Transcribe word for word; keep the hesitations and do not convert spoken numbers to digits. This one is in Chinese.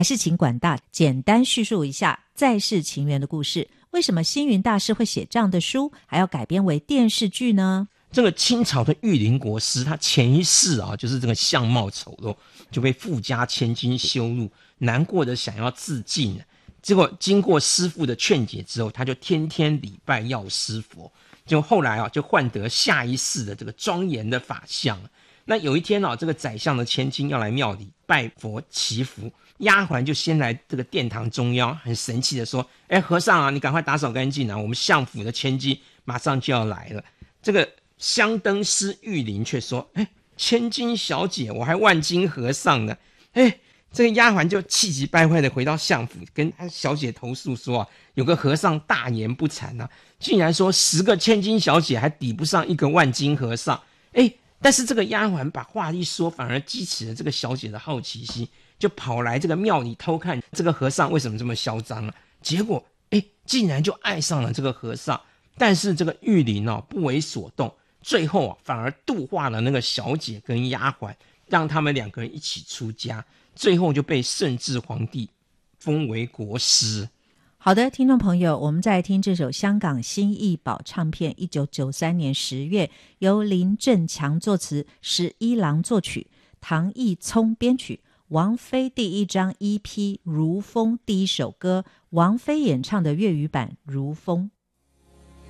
还是请管大简单叙述一下在世情缘的故事。为什么星云大师会写这样的书，还要改编为电视剧呢？ 这个清朝的玉林国师，他前一世啊，就是这个相貌丑陋，就被富家千金羞辱，难过的想要自尽了。结果经过师父的劝解之后，他就天天礼拜药师佛，就后来啊，就换得下一世的这个庄严的法相。那有一天啊，这个宰相的千金要来庙里拜佛祈福，丫鬟就先来这个殿堂中央，很神气的说：哎，和尚啊，你赶快打扫干净啊，我们相府的千金马上就要来了。这个香灯师玉林却说：哎，千金小姐，我还万金和尚呢。哎，这个丫鬟就气急败坏的回到相府，跟小姐投诉说啊，有个和尚大言不惭啊，竟然说十个千金小姐还抵不上一个万金和尚。哎，但是这个丫鬟把话一说，反而激起了这个小姐的好奇心，就跑来这个庙里偷看这个和尚为什么这么嚣张啊。结果哎，竟然就爱上了这个和尚。但是这个玉林哦不为所动，最后啊反而度化了那个小姐跟丫鬟，让他们两个人一起出家，最后就被顺治皇帝封为国师。 好的，听众朋友，我们再来听这首香港新艺宝唱片一九九三年十月由林振强作词，石一郎作曲，唐毅聪编曲，王菲第一张 E P《如风》第一首歌，王菲演唱的粤语版《如风》。